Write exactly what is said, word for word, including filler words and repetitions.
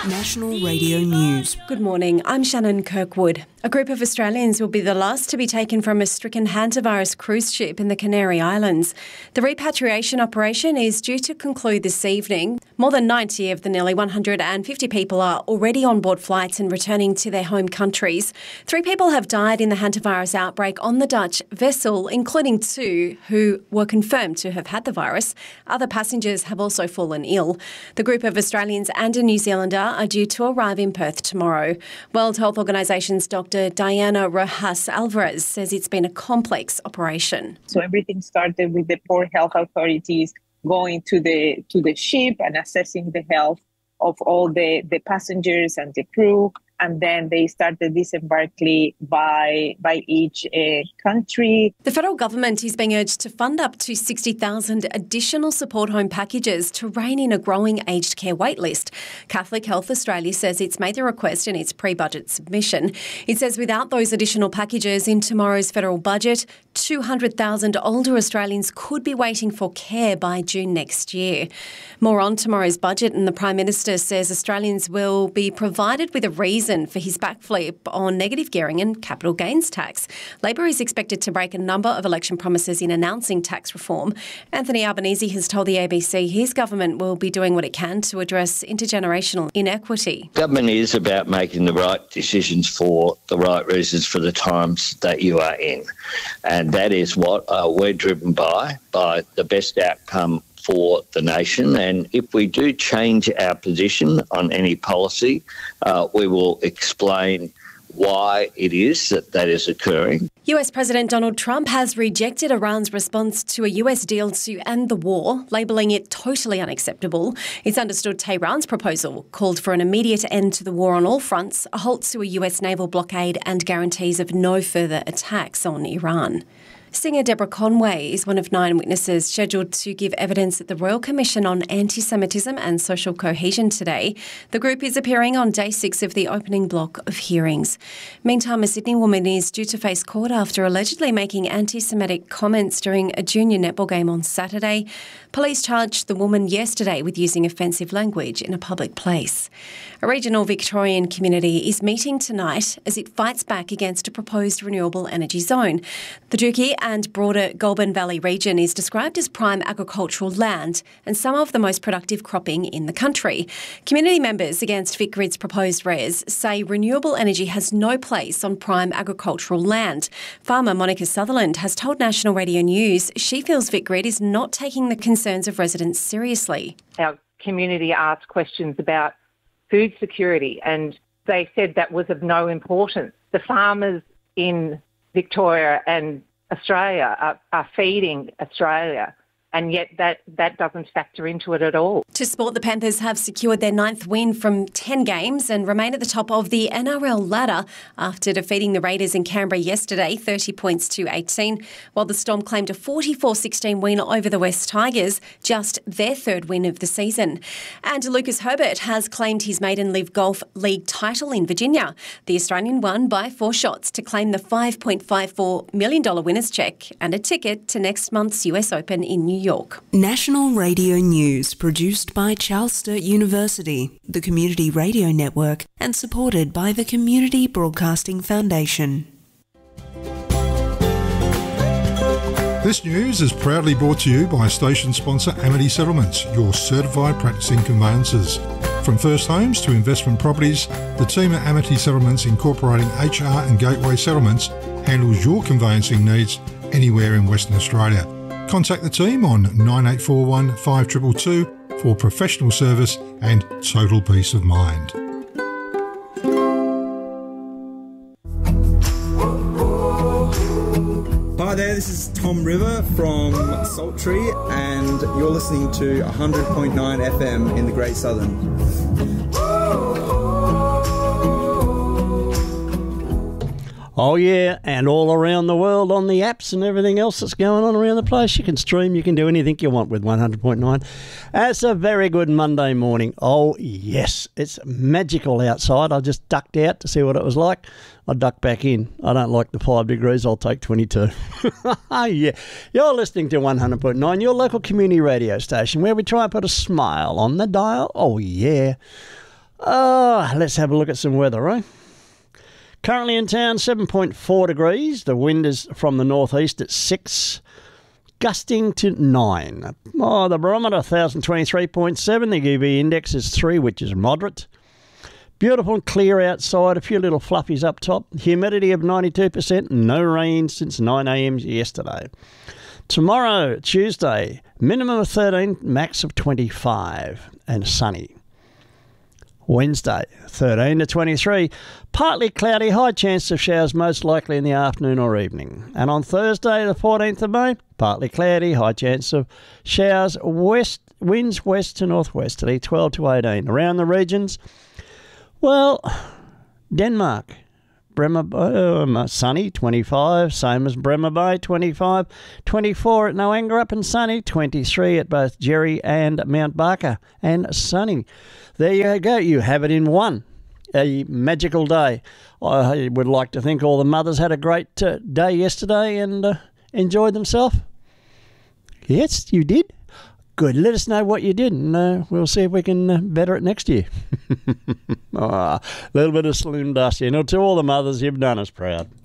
National Radio News. Good morning, I'm Shannon Kirkwood. A group of Australians will be the last to be taken from a stricken hantavirus cruise ship in the Canary Islands. The repatriation operation is due to conclude this evening. More than ninety of the nearly one hundred fifty people are already on board flights and returning to their home countries. Three people have died in the hantavirus outbreak on the Dutch vessel, including two who were confirmed to have had the virus. Other passengers have also fallen ill. The group of Australians and a New Zealander are due to arrive in Perth tomorrow. World Health Organisation's Doctor Diana Rojas Alvarez says it's been a complex operation. So everything started with the port health authorities going to the to the ship and assessing the health of all the, the passengers and the crew. And then they started disembarking by by each uh, country. The federal government is being urged to fund up to sixty thousand additional support home packages to rein in a growing aged care waitlist. Catholic Health Australia says it's made the request in its pre-budget submission. It says without those additional packages in tomorrow's federal budget, two hundred thousand older Australians could be waiting for care by June next year. More on tomorrow's budget, and the Prime Minister says Australians will be provided with a reason for his backflip on negative gearing and capital gains tax. Labor is expected to break a number of election promises in announcing tax reform. Anthony Albanese has told the A B C his government will be doing what it can to address intergenerational inequity. Government is about making the right decisions for the right reasons for the times that you are in. And that is what uh, we're driven by, by the best outcome for the nation. And if we do change our position on any policy, uh, we will explain why it is that that is occurring. U S President Donald Trump has rejected Iran's response to a U S deal to end the war, labelling it totally unacceptable. It's understood Tehran's proposal called for an immediate end to the war on all fronts, a halt to a U S naval blockade and guarantees of no further attacks on Iran. Singer Deborah Conway is one of nine witnesses scheduled to give evidence at the Royal Commission on Anti-Semitism and Social Cohesion today. The group is appearing on day six of the opening block of hearings. Meantime, a Sydney woman is due to face court after allegedly making anti-Semitic comments during a junior netball game on Saturday. Police charged the woman yesterday with using offensive language in a public place. A regional Victorian community is meeting tonight as it fights back against a proposed renewable energy zone. The Dookie and broader Goulburn Valley region is described as prime agricultural land and some of the most productive cropping in the country. Community members against VicGrid's proposed R E S say renewable energy has no place on prime agricultural land. Farmer Monica Sutherland has told National Radio News she feels VicGrid is not taking the concerns of residents seriously. Our community asked questions about food security and they said that was of no importance. The farmers in Victoria and Australia are, are feeding Australia, and yet that, that doesn't factor into it at all. To sport, the Panthers have secured their ninth win from ten games and remain at the top of the N R L ladder after defeating the Raiders in Canberra yesterday, thirty points to eighteen, while the Storm claimed a forty-four sixteen win over the West Tigers, just their third win of the season. And Lucas Herbert has claimed his maiden Live Golf League title in Virginia. The Australian won by four shots to claim the five point five four million dollars winner's cheque and a ticket to next month's U S Open in New York. National Radio News, produced by Charles Sturt University, the Community Radio Network, and supported by the Community Broadcasting Foundation. This news is proudly brought to you by station sponsor Amity Settlements, your certified practicing conveyancers. From first homes to investment properties, the team at Amity Settlements, incorporating H R and Gateway Settlements, handles your conveyancing needs anywhere in Western Australia. Contact the team on nine eight four one, five two two two for professional service and total peace of mind. Hi there, this is Tom River from Sultry and you're listening to one hundred point nine F M in the Great Southern. Oh yeah, and all around the world on the apps and everything else that's going on around the place. You can stream, you can do anything you want with one hundred point nine. It's a very good Monday morning. Oh yes, it's magical outside. I just ducked out to see what it was like. I ducked back in. I don't like the five degrees, I'll take twenty-two. Yeah, you're listening to one hundred point nine, your local community radio station, where we try and put a smile on the dial. Oh yeah. Oh, let's have a look at some weather, eh? Currently in town, seven point four degrees. The wind is from the northeast at six, gusting to nine. Oh, the barometer, one thousand twenty-three point seven. The U V index is three, which is moderate. Beautiful and clear outside. A few little fluffies up top. Humidity of ninety-two percent. No rain since nine a.m. yesterday. Tomorrow, Tuesday, minimum of thirteen, max of twenty-five, and sunny. Wednesday, thirteen to twenty-three, partly cloudy, high chance of showers most likely in the afternoon or evening. And on Thursday, the fourteenth of May, partly cloudy, high chance of showers, west winds west to northwesterly, twelve to eighteen. Around the regions, well, Denmark, Bremer, um, sunny, twenty-five, same as Bremer Bay, twenty-five, twenty-four at Noangarup and sunny, twenty-three at both Jerry and Mount Barker and sunny. There you go, you have it in one. A magical day. I would like to think all the mothers had a great uh, day yesterday and uh, enjoyed themselves. Yes, you did. Good. Let us know what you did, and uh, we'll see if we can uh, better it next year. A oh, little bit of saloon dust, you know. To all the mothers, you've done us proud.